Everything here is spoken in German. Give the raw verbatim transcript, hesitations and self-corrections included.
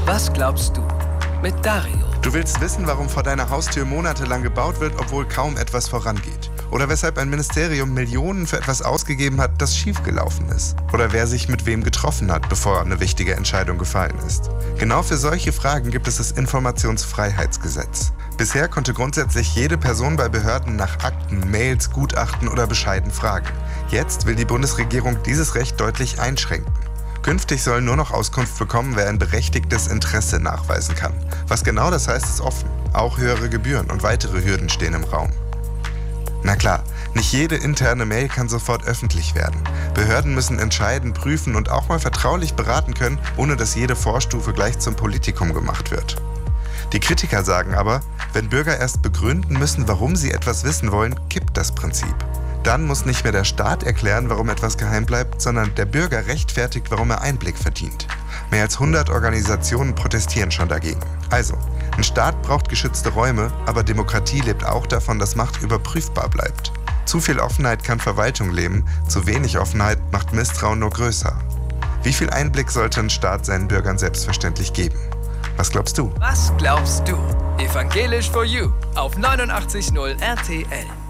Was glaubst du? Mit Dario. Du willst wissen, warum vor deiner Haustür monatelang gebaut wird, obwohl kaum etwas vorangeht. Oder weshalb ein Ministerium Millionen für etwas ausgegeben hat, das schiefgelaufen ist. Oder wer sich mit wem getroffen hat, bevor eine wichtige Entscheidung gefallen ist. Genau für solche Fragen gibt es das Informationsfreiheitsgesetz. Bisher konnte grundsätzlich jede Person bei Behörden nach Akten, Mails, Gutachten oder Bescheiden fragen. Jetzt will die Bundesregierung dieses Recht deutlich einschränken. Künftig soll nur noch Auskunft bekommen, wer ein berechtigtes Interesse nachweisen kann. Was genau das heißt, ist offen. Auch höhere Gebühren und weitere Hürden stehen im Raum. Na klar, nicht jede interne Mail kann sofort öffentlich werden. Behörden müssen entscheiden, prüfen und auch mal vertraulich beraten können, ohne dass jede Vorstufe gleich zum Politikum gemacht wird. Die Kritiker sagen aber, wenn Bürger erst begründen müssen, warum sie etwas wissen wollen, kippt das Prinzip. Dann muss nicht mehr der Staat erklären, warum etwas geheim bleibt, sondern der Bürger rechtfertigt, warum er Einblick verdient. Mehr als hundert Organisationen protestieren schon dagegen. Also, ein Staat braucht geschützte Räume, aber Demokratie lebt auch davon, dass Macht überprüfbar bleibt. Zu viel Offenheit kann Verwaltung lähmen, zu wenig Offenheit macht Misstrauen nur größer. Wie viel Einblick sollte ein Staat seinen Bürgern selbstverständlich geben? Was glaubst du? Was glaubst du? Evangelisch for You auf neunundachtzig Komma null R T L.